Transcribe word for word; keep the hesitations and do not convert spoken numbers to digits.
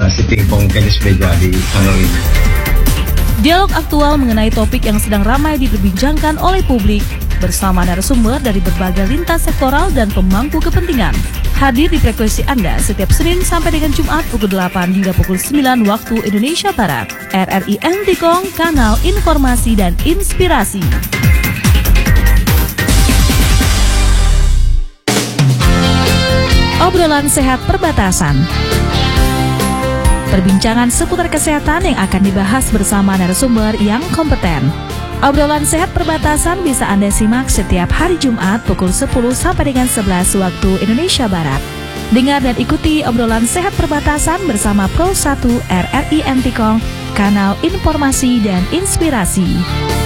si pingpong tenis meja di kanal ini. Dialog aktual mengenai topik yang sedang ramai diperbincangkan oleh publik bersama narasumber dari berbagai lintas sektoral dan pemangku kepentingan. Hadir di frekuensi Anda setiap Senin sampai dengan Jumat pukul delapan hingga pukul sembilan waktu Indonesia Barat. R R I Antikong, kanal informasi dan inspirasi. Obrolan sehat perbatasan. Perbincangan seputar kesehatan yang akan dibahas bersama narasumber yang kompeten. Obrolan sehat perbatasan bisa Anda simak setiap hari Jumat pukul sepuluh sampai dengan sebelas waktu Indonesia Barat. Dengar dan ikuti obrolan sehat perbatasan bersama Pro satu R R I Antikong, kanal informasi dan inspirasi.